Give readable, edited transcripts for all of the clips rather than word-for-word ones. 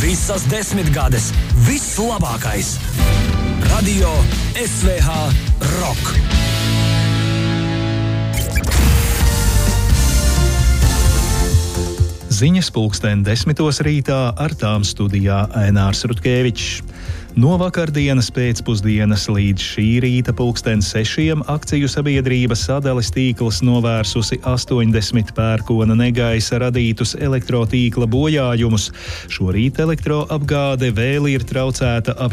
Visas 10 gades, viss labākais. Radio SVH Rock. Ziņas pulksten 10 rītā, ar tām studijā Ainārs Rutkevičs. No vakardienas pēcpusdienas līdz šī rīta pulksten 6 akciju sabiedrības Sadales tīkls novērsusi 80 pērkona negaisa radītus elektrotīkla bojājumus. Šorīt elektroapgāde vēl ir traucēta ap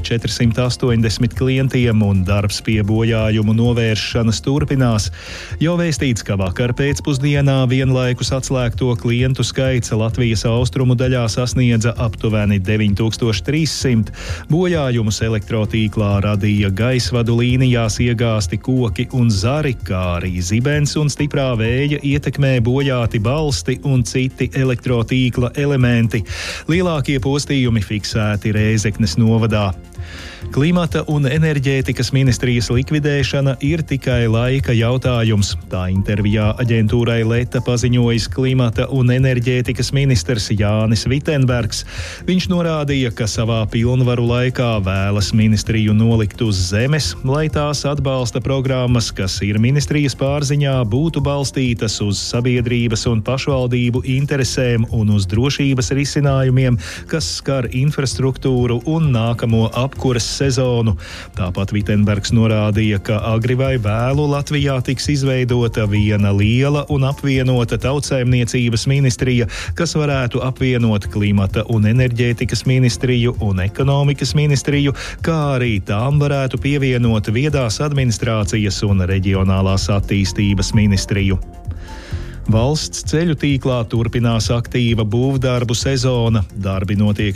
480 klientiem un darbs pie bojājumu novēršanas turpinās. Jau vēstīts, ka vakar pēcpusdienā vienlaikus atslēgto klientu skaits Latvijas austrumu daļā sasniedza aptuveni 9300. Bojājumus elektrotīklā radīja gaisvadu līnijās iegāsti koki un zari, kā arī zibens un stiprā vēja ietekmē bojāti balsti un citi elektrotīkla elementi. Lielākie postījumi fiksēti Rēzeknes novadā. Klimata un enerģētikas ministrijas likvidēšana ir tikai laika jautājums. Tā intervijā aģentūrai Leta paziņojis klimata un enerģētikas ministrs Jānis Vitenbergs. Viņš norādīja, ka savā pilnvaru laikā vēlas ministriju nolikt uz zemes, lai tās atbalsta programmas, kas ir ministrijas pārziņā, būtu balstītas uz sabiedrības un pašvaldību interesēm un uz drošības risinājumiem, kas skar infrastruktūru un nākamo apkuras sezonu. Tāpat Vitenbergs norādīja, ka agri vai vēlu Latvijā tiks izveidota viena liela un apvienota tautsaimniecības ministrija, kas varētu apvienot klimata un enerģētikas ministriju un ekonomikas ministriju, kā arī tām varētu pievienot viedās administrācijas un reģionālās attīstības ministriju. Valsts ceļu tīklā turpinās aktīva būvdarbu sezona. Darbi notiek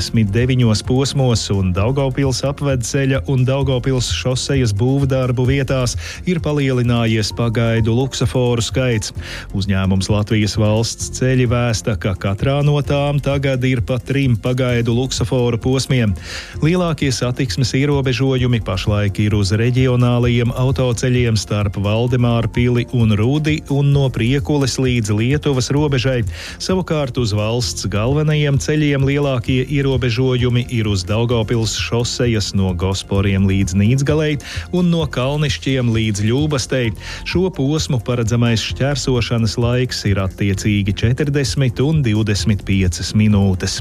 69 posmos un Daugavpils apvedceļa un Daugavpils šosejas būvdarbu vietās ir palielinājies pagaidu luksaforu skaits. Uzņēmums Latvijas valsts ceļi vēsta, ka katrā no tām tagad ir pa 3 pagaidu luksaforu posmiem. Lielākie satiksmes ierobežojumi pašlaik ir uz reģionālajiem autoceļiem starp Valdemāra pili un Rudi un no Priekules līdz Lietuvas robežai. Savukārt uz valsts galvenajiem ceļiem lielākie ierobežojumi ir uz Daugavpils šosejas no Gosporiem līdz Nīdzgalei un no Kalnišķiem līdz Ļūbastei. Šo posmu paredzamais šķērsošanas laiks ir attiecīgi 40 un 25 minūtes.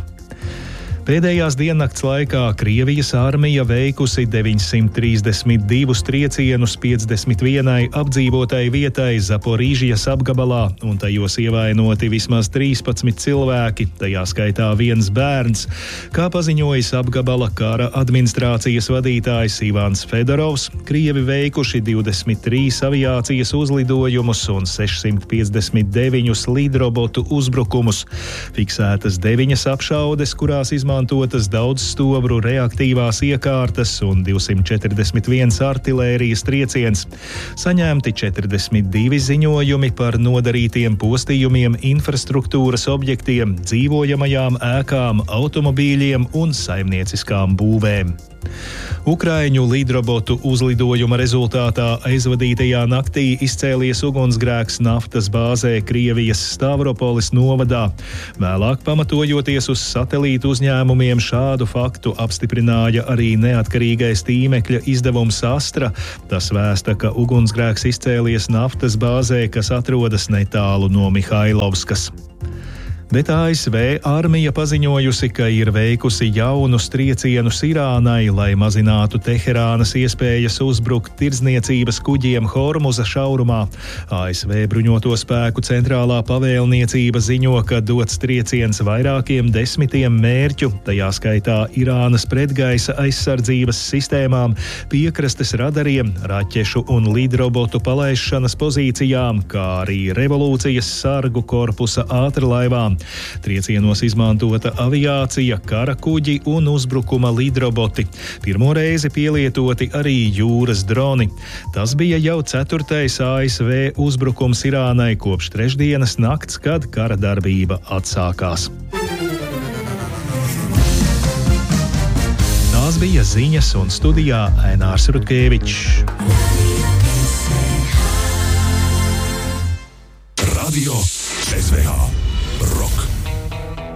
Pēdējās diennakts laikā Krievijas armija veikusi 932 triecienus 51 apdzīvotai vietai Zaporīžijas apgabalā, un tajos ievainoti vismaz 13 cilvēki, tajā skaitā 1 bērns. Kā paziņojis apgabala kara administrācijas vadītājs Ivans Fedorovs, Krievi veikuši 23 aviācijas uzlidojumus un 659 lidrobotu uzbrukumus. Fiksētas 9 apšaudes, kurās izmantotas daudzstobru reaktīvās iekārtas un 241 artilērijas trieciens. Saņemti 42 ziņojumi par nodarītiem postījumiem infrastruktūras objektiem, dzīvojamajām ēkām, automobīļiem un saimnieciskām būvēm. Ukraiņu lidrobotu uzlidojuma rezultātā aizvadītajā naktī izcēlies ugunsgrēks naftas bāzē Krievijas Stavropolis novadā. Vēlāk, pamatojoties uz satelītu uzņēmumiem, šādu faktu apstiprināja arī neatkarīgais tīmekļa izdevums Astra. Tas vēsta, ka ugunsgrēks izcēlies naftas bāzē, kas atrodas netālu no Mihailovskas. Bet ASV armija paziņojusi, ka ir veikusi jaunus triecienus Irānai, lai mazinātu Teherānas iespējas uzbrukt tirdzniecības kuģiem Hormuza šaurumā. ASV bruņoto spēku centrālā pavēlniecība ziņo, ka dots trieciens vairākiem desmitiem mērķu, tajā skaitā Irānas pretgaisa aizsardzības sistēmām, piekrastes radariem, raķešu un lidrobotu palaišanas pozīcijām, kā arī revolūcijas sargu korpusa ātrlaivām. Triecienos izmantota aviācija, kara kuģi un uzbrukuma lidroboti. Pirmo reizi pielietoti arī jūras droni. Tas bija jau 4. ASV uzbrukums Irānai kopš trešdienas nakts, kad kara darbība atsākās. Tās bija ziņas un studijā Ainārs Rutkevičs. Radio SVH.